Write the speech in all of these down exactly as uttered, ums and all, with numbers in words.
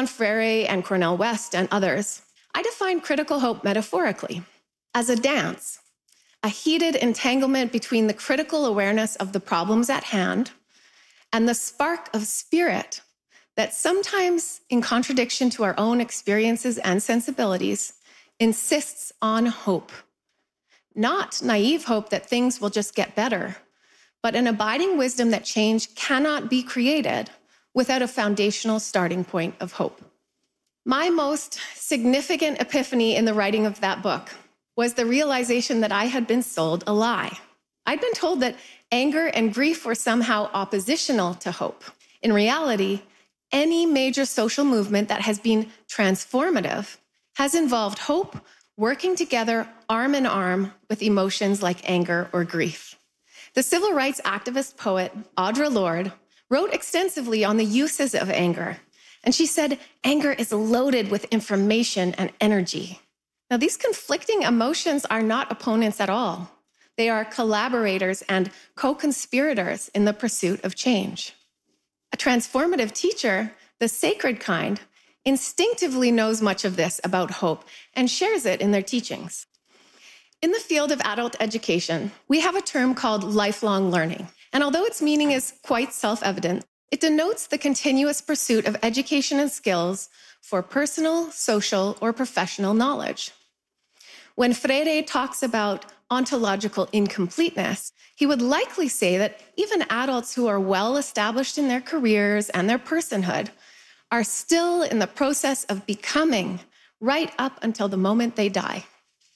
John Freire and Cornel West and others, I define critical hope metaphorically as a dance, a heated entanglement between the critical awareness of the problems at hand and the spark of spirit that sometimes, in contradiction to our own experiences and sensibilities, insists on hope. Not naive hope that things will just get better, but an abiding wisdom that change cannot be created without a foundational starting point of hope. My most significant epiphany in the writing of that book was the realization that I had been sold a lie. I'd been told that anger and grief were somehow oppositional to hope. In reality, any major social movement that has been transformative has involved hope working together arm in arm with emotions like anger or grief. The civil rights activist poet Audre Lorde wrote extensively on the uses of anger, and she said, anger is loaded with information and energy. Now, these conflicting emotions are not opponents at all. They are collaborators and co-conspirators in the pursuit of change. A transformative teacher, the sacred kind, instinctively knows much of this about hope and shares it in their teachings. In the field of adult education, we have a term called lifelong learning. And although its meaning is quite self-evident, it denotes the continuous pursuit of education and skills for personal, social, or professional knowledge. When Freire talks about ontological incompleteness, he would likely say that even adults who are well established in their careers and their personhood are still in the process of becoming right up until the moment they die.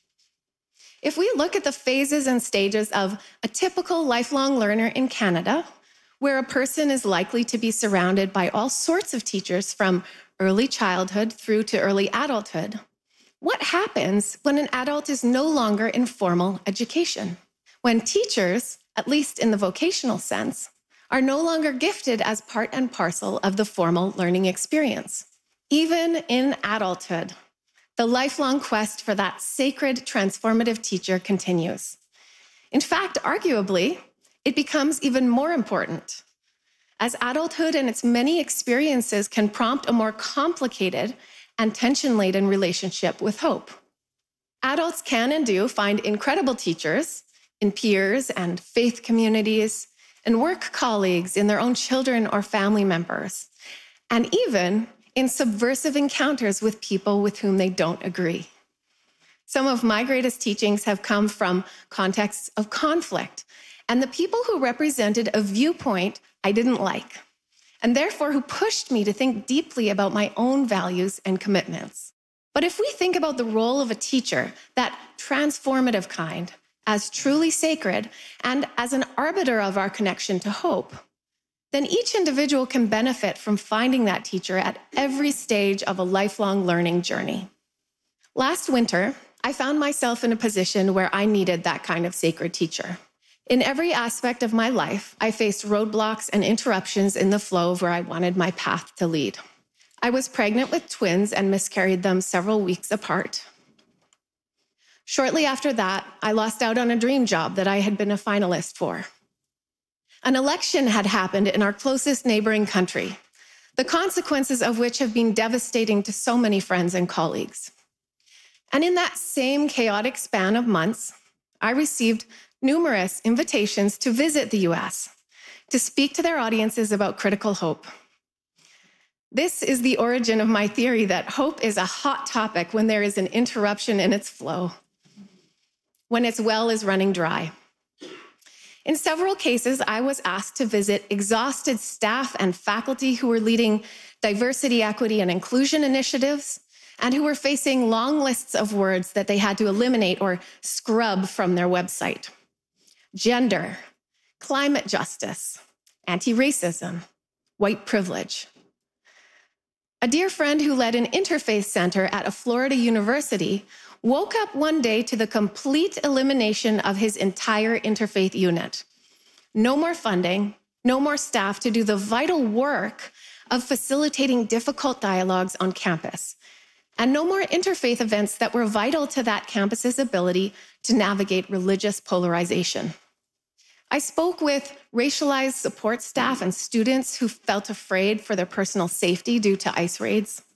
If we look at the phases and stages of a typical lifelong learner in Canada, where a person is likely to be surrounded by all sorts of teachers from early childhood through to early adulthood, what happens when an adult is no longer in formal education? When teachers, at least in the vocational sense, are no longer gifted as part and parcel of the formal learning experience. Even in adulthood, the lifelong quest for that sacred transformative teacher continues. In fact, arguably, it becomes even more important, as adulthood and its many experiences can prompt a more complicated and tension-laden relationship with hope. Adults can and do find incredible teachers in peers and faith communities, and work colleagues in their own children or family members, and even in subversive encounters with people with whom they don't agree. Some of my greatest teachings have come from contexts of conflict and the people who represented a viewpoint I didn't like, and therefore who pushed me to think deeply about my own values and commitments. But if we think about the role of a teacher, that transformative kind, as truly sacred and as an arbiter of our connection to hope, then each individual can benefit from finding that teacher at every stage of a lifelong learning journey. Last winter, I found myself in a position where I needed that kind of sacred teacher. In every aspect of my life, I faced roadblocks and interruptions in the flow of where I wanted my path to lead. I was pregnant with twins and miscarried them several weeks apart. Shortly after that, I lost out on a dream job that I had been a finalist for. An election had happened in our closest neighboring country, the consequences of which have been devastating to so many friends and colleagues. And in that same chaotic span of months, I received numerous invitations to visit the U S, to speak to their audiences about critical hope. This is the origin of my theory that hope is a hot topic when there is an interruption in its flow, when its well is running dry. In several cases, I was asked to visit exhausted staff and faculty who were leading diversity, equity, and inclusion initiatives, and who were facing long lists of words that they had to eliminate or scrub from their website. Gender, climate justice, anti-racism, white privilege. A dear friend who led an interfaith center at a Florida university woke up one day to the complete elimination of his entire interfaith unit. No more funding, no more staff to do the vital work of facilitating difficult dialogues on campus, and no more interfaith events that were vital to that campus's ability to navigate religious polarization. I spoke with racialized support staff and students who felt afraid for their personal safety due to ICE raids.